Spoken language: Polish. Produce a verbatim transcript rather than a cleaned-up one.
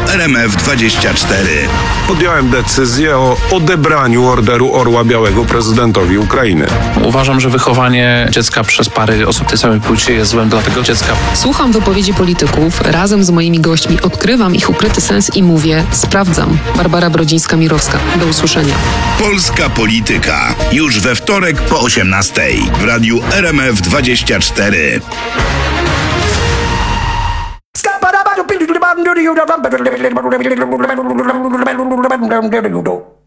R M F dwadzieścia cztery. Podjąłem decyzję o odebraniu Orderu Orła Białego prezydentowi Ukrainy. Uważam, że wychowanie dziecka przez pary osób tej samej płci jest złem dla tego dziecka. Słucham wypowiedzi polityków, razem z moimi gośćmi odkrywam ich ukryty sens i mówię: sprawdzam. Barbara Brodzińska-Mirowska. Do usłyszenia. Polska polityka. Już we wtorek po osiemnastej w radiu R M F dwadzieścia cztery. Scapa da ba do